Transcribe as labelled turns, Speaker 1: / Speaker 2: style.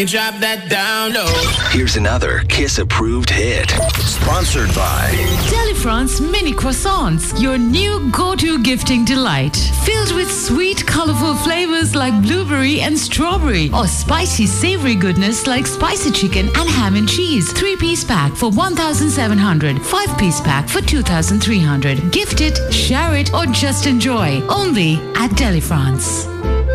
Speaker 1: Drop that down low.
Speaker 2: Here's another Kiss-approved hit. Sponsored by
Speaker 3: Delifrance Mini Croissants, your new go-to gifting delight. Filled with sweet, colorful flavors like blueberry and strawberry, or spicy, savory goodness like spicy chicken and ham and cheese. 3-piece pack for 1,700. 5-piece pack for 2,300. Gift it, share it, or just enjoy. Only at Delifrance.